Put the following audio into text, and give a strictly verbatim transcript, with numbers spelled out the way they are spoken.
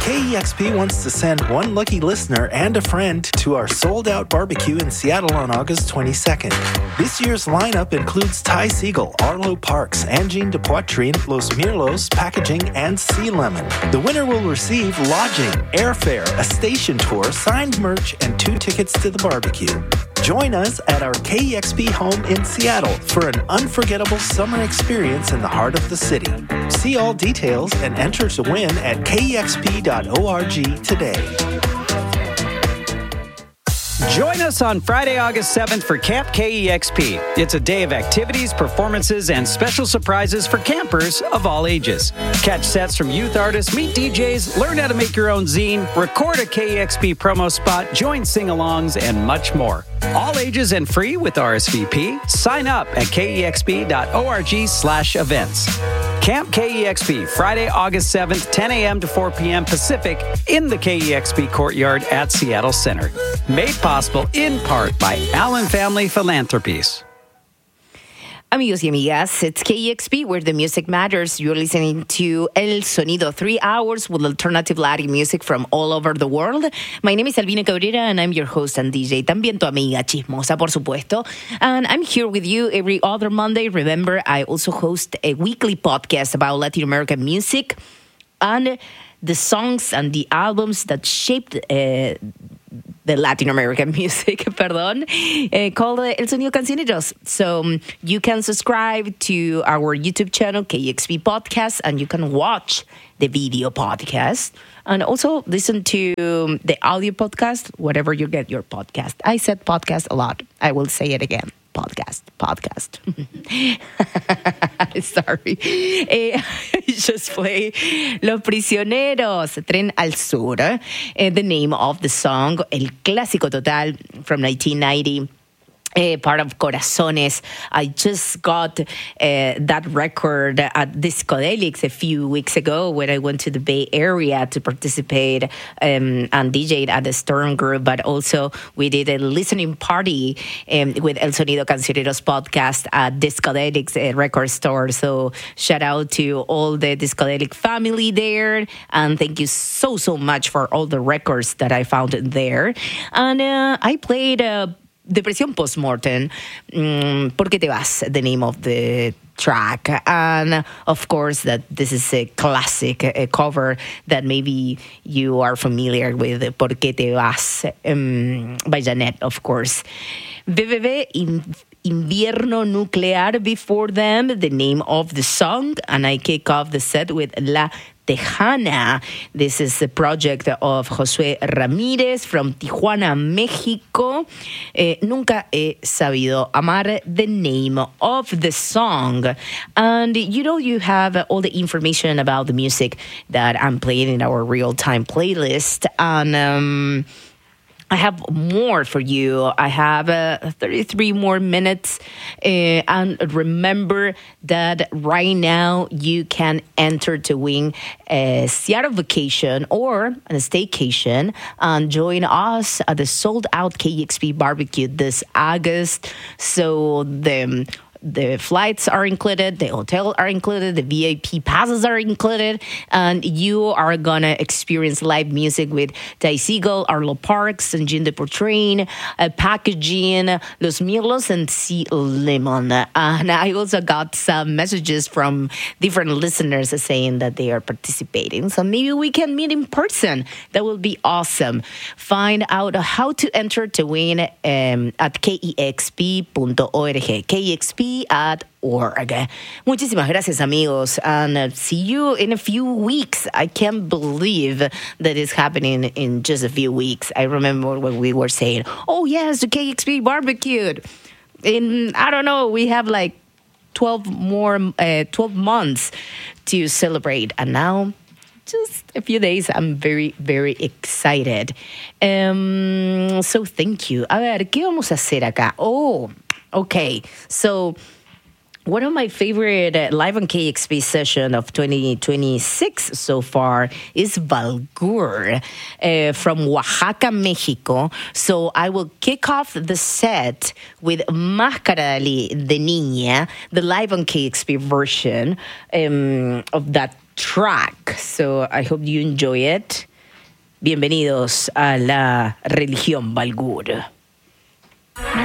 K E X P wants to send one lucky listener and a friend to our sold-out barbecue in Seattle on August twenty-second. This year's lineup includes Ty Segall, Arlo Parks, Angine de Poitrine, Los Mirlos, Packaging, and Sea Lemon. The winner will receive lodging, airfare, a station tour, signed merch, and two tickets to the barbecue. Join us at our K E X P home in Seattle for an unforgettable summer experience in the heart of the city. See all details and enter to win at K E X P dot org today. Join us on Friday, August seventh for Camp K E X P. It's a day of activities, performances, and special surprises for campers of all ages. Catch sets from youth artists, meet D Js, learn how to make your own zine, record a K E X P promo spot, join sing-alongs, and much more. All ages and free with R S V P. Sign up at K E X P dot org slash events. Camp K E X P, Friday, August seventh, ten a.m. to four p.m. Pacific in the K E X P Courtyard at Seattle Center. Made possible in part by Allen Family Philanthropies. Amigos y amigas, it's K E X P where the music matters. You're listening to El Sonido, three hours with alternative Latin music from all over the world. My name is Albina Cabrera and I'm your host and D J. También tu amiga chismosa, por supuesto. And I'm here with you every other Monday. Remember, I also host a weekly podcast about Latin American music and the songs and the albums that shaped uh, the Latin American music, perdón, uh, called uh, El Sonido Cancioneros. So um, you can subscribe to our YouTube channel, K E X P Podcast, and you can watch the video podcast and also listen to the audio podcast, whatever you get your podcast. I said podcast a lot. I will say it again. Podcast, podcast. Sorry. Eh, just play Los Prisioneros, Tren al Sur. Eh, the name of the song, El Clásico Total from nineteen ninety. Uh, part of Corazones. I just got uh, that record at Discodelics a few weeks ago when I went to the Bay Area to participate um, and D J'd at the Storm Group, but also we did a listening party um, with El Sonido Cancioneros podcast at Discodelics uh, record store. So shout out to all the Discodelic family there, and thank you so, so much for all the records that I found there. And uh, I played uh, Depresión Postmortem, um, ¿Por qué te vas? The name of the track. And of course, that this is a classic a cover that maybe you are familiar with, ¿Por qué te vas? Um, by Janet, of course. V V V in Invierno Nuclear before them, the name of the song. And I kick off the set with La Tejana. This is a project of Josué Ramírez from Tijuana, Mexico. Eh, Nunca he sabido amar, the name of the song. And you know, you have all the information about the music that I'm playing in our real-time playlist. And um, I have more for you. I have uh, thirty-three more minutes. Uh, and remember that right now you can enter to win a Seattle vacation or a staycation and join us at the sold-out K E X P barbecue this August. So the The flights are included, the hotel are included, the V I P passes are included, and you are going to experience live music with Ty Segall, Arlo Parks, and Angine de Poitrine, uh, Packaging, Los Mirlos, and Sea Lemon. Uh, and I also got some messages from different listeners saying that they are participating. So maybe we can meet in person. That will be awesome. Find out how to enter to win um, at K E X P dot org. K E X P at org. Muchísimas gracias, amigos, and uh, see you in a few weeks. I can't believe that it's happening in just a few weeks. I remember when we were saying, oh yes, the K X P barbecued. In, I don't know, we have like twelve more, uh, twelve months to celebrate, and now just a few days, I'm very, very excited. Um, so thank you. A ver, ¿qué vamos a hacer acá? Oh, okay. So one of my favorite uh, live on K X P session of twenty twenty-six so far is Valgur uh, from Oaxaca, Mexico. So I will kick off the set with Máscara de Niña, the live on K X P version um, of that track. So I hope you enjoy it. Bienvenidos a la religión Balgur.